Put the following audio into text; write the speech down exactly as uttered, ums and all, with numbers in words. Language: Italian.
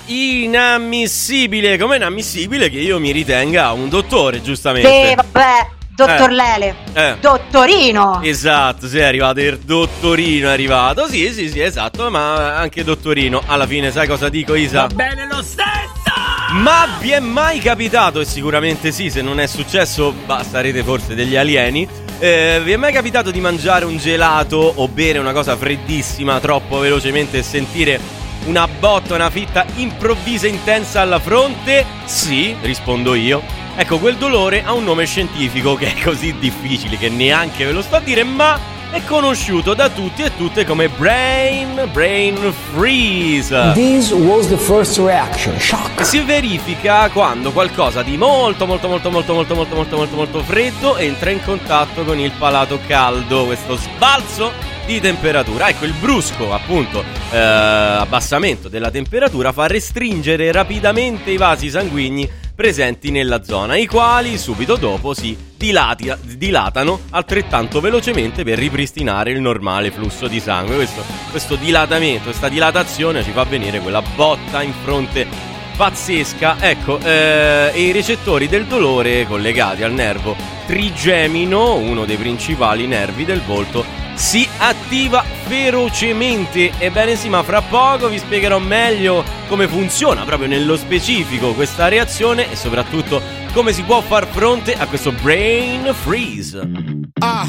inammissibile, come inammissibile che io mi ritenga un dottore, giustamente. Sì, vabbè, dottor eh. Lele, eh. dottorino. Esatto, sì, è arrivato il dottorino, è arrivato. Sì, sì, sì, esatto, ma anche dottorino. Alla fine, sai cosa dico, Isa? Va bene lo stesso! Ma vi è mai capitato, e sicuramente sì, se non è successo, bah, sarete forse degli alieni. Eh, vi è mai capitato di mangiare un gelato o bere una cosa freddissima troppo velocemente e sentire una botta, una fitta improvvisa intensa alla fronte? Sì, rispondo io. Ecco, quel dolore ha un nome scientifico che è così difficile che neanche ve lo sto a dire, ma è conosciuto da tutti e tutte come brain brain freeze. This was the first reaction, shock. Si verifica quando qualcosa di molto molto molto molto molto molto molto molto molto freddo entra in contatto con il palato caldo, questo sbalzo di temperatura. Ecco, il brusco appunto eh, abbassamento della temperatura fa restringere rapidamente i vasi sanguigni presenti nella zona, i quali subito dopo si dilati, dilatano altrettanto velocemente per ripristinare il normale flusso di sangue. Questo, questo dilatamento, questa dilatazione ci fa venire quella botta in fronte pazzesca. Ecco, eh, e i recettori del dolore collegati al nervo trigemino, uno dei principali nervi del volto, si attiva ferocemente. Ebbene sì, ma fra poco vi spiegherò meglio come funziona proprio nello specifico questa reazione e soprattutto come si può far fronte a questo brain freeze. Ah,